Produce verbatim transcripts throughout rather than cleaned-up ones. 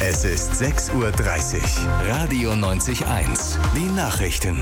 Es ist sechs Uhr dreißig. Radio neunzig eins. Die Nachrichten.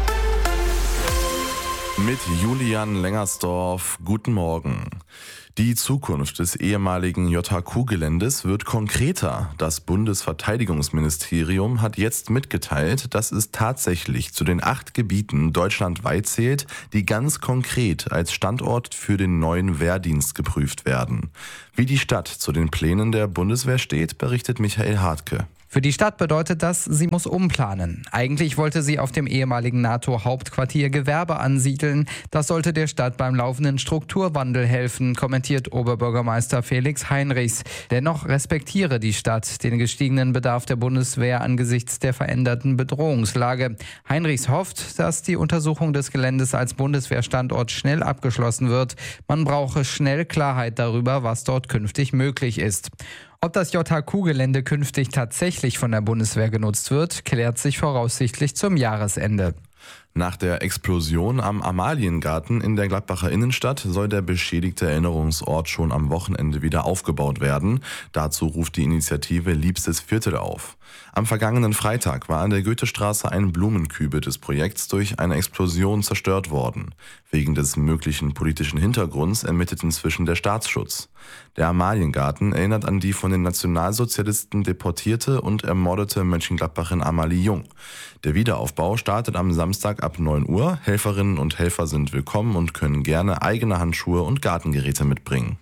Mit Julian Lengersdorf, guten Morgen. Die Zukunft des ehemaligen J H Q-Geländes wird konkreter. Das Bundesverteidigungsministerium hat jetzt mitgeteilt, dass es tatsächlich zu den acht Gebieten deutschlandweit zählt, die ganz konkret als Standort für den neuen Wehrdienst geprüft werden. Wie die Stadt zu den Plänen der Bundeswehr steht, berichtet Michael Hartke. Für die Stadt bedeutet das, sie muss umplanen. Eigentlich wollte sie auf dem ehemaligen NATO-Hauptquartier Gewerbe ansiedeln. Das sollte der Stadt beim laufenden Strukturwandel helfen, kommentiert Oberbürgermeister Felix Heinrichs. Dennoch respektiere die Stadt den gestiegenen Bedarf der Bundeswehr angesichts der veränderten Bedrohungslage. Heinrichs hofft, dass die Untersuchung des Geländes als Bundeswehrstandort schnell abgeschlossen wird. Man brauche schnell Klarheit darüber, was dort künftig möglich ist. Ob das J H Q-Gelände künftig tatsächlich von der Bundeswehr genutzt wird, klärt sich voraussichtlich zum Jahresende. Nach der Explosion am Amaliengarten in der Gladbacher Innenstadt soll der beschädigte Erinnerungsort schon am Wochenende wieder aufgebaut werden. Dazu ruft die Initiative Liebstes Viertel auf. Am vergangenen Freitag war an der Goethestraße ein Blumenkübel des Projekts durch eine Explosion zerstört worden. Wegen des möglichen politischen Hintergrunds ermittelt inzwischen der Staatsschutz. Der Amaliengarten erinnert an die von den Nationalsozialisten deportierte und ermordete Mönchengladbacherin Amalie Jung. Der Wiederaufbau startet am Samstag ab neun Uhr. Helferinnen und Helfer sind willkommen und können gerne eigene Handschuhe und Gartengeräte mitbringen.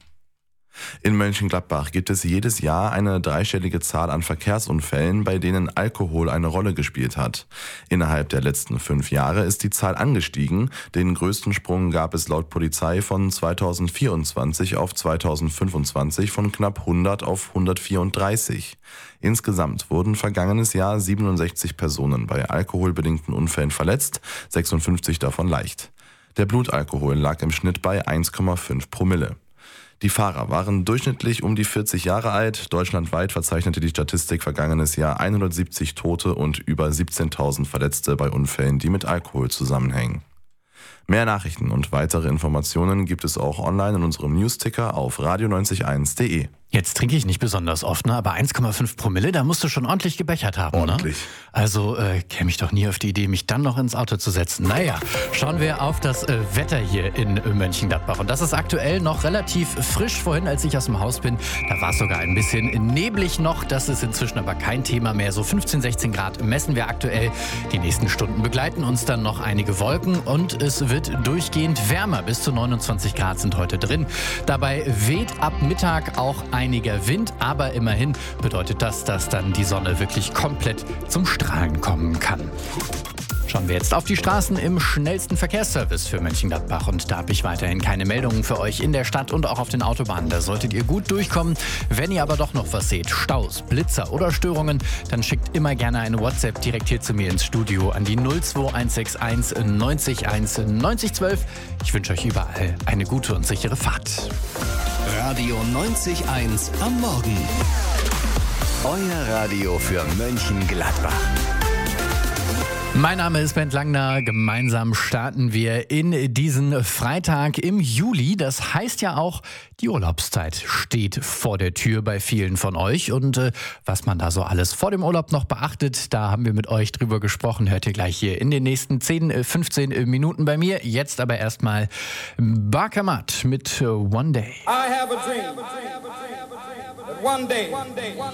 In Mönchengladbach gibt es jedes Jahr eine dreistellige Zahl an Verkehrsunfällen, bei denen Alkohol eine Rolle gespielt hat. Innerhalb der letzten fünf Jahre ist die Zahl angestiegen. Den größten Sprung gab es laut Polizei von zweitausendvierundzwanzig auf zweitausendfünfundzwanzig von knapp hundert auf hundertvierunddreißig. Insgesamt wurden vergangenes Jahr siebenundsechzig Personen bei alkoholbedingten Unfällen verletzt, sechsundfünfzig davon leicht. Der Blutalkohol lag im Schnitt bei eins Komma fünf Promille. Die Fahrer waren durchschnittlich um die vierzig Jahre alt. Deutschlandweit verzeichnete die Statistik vergangenes Jahr hundertsiebzig Tote und über siebzehntausend Verletzte bei Unfällen, die mit Alkohol zusammenhängen. Mehr Nachrichten und weitere Informationen gibt es auch online in unserem Newsticker auf radio neunzig eins punkt de. Jetzt trinke ich nicht besonders oft, ne? Aber eins Komma fünf Promille, da musst du schon ordentlich gebechert haben, Ordentlich. Ne? Also äh, käme ich doch nie auf die Idee, mich dann noch ins Auto zu setzen. Naja, schauen wir auf das äh, Wetter hier in äh, Mönchengladbach. Und das ist aktuell noch relativ frisch. Vorhin, als ich aus dem Haus bin, da war es sogar ein bisschen neblig noch. Das ist inzwischen aber kein Thema mehr. So fünfzehn, sechzehn Grad messen wir aktuell. Die nächsten Stunden begleiten uns dann noch einige Wolken und es wird durchgehend wärmer. Bis zu neunundzwanzig Grad sind heute drin. Dabei weht ab Mittag auch einiger Wind, aber immerhin bedeutet das, dass dann die Sonne wirklich komplett zum Strahlen kommen kann. Schauen wir jetzt auf die Straßen im schnellsten Verkehrsservice für Mönchengladbach. Und da habe ich weiterhin keine Meldungen für euch in der Stadt und auch auf den Autobahnen. Da solltet ihr gut durchkommen. Wenn ihr aber doch noch was seht, Staus, Blitzer oder Störungen, dann schickt immer gerne eine WhatsApp direkt hier zu mir ins Studio an die null zwei eins sechs eins neunzig eins neunzig zwölf. Ich wünsche euch überall eine gute und sichere Fahrt. Radio neunzig eins am Morgen. Euer Radio für Mönchengladbach. Mein Name ist Bent Langner. Gemeinsam starten wir in diesen Freitag im Juli. Das heißt ja auch, die Urlaubszeit steht vor der Tür bei vielen von euch. Und äh, was man da so alles vor dem Urlaub noch beachtet, da haben wir mit euch drüber gesprochen. Hört ihr gleich hier in den nächsten zehn, fünfzehn Minuten bei mir. Jetzt aber erstmal Barkamat mit One Day. I have a dream that one day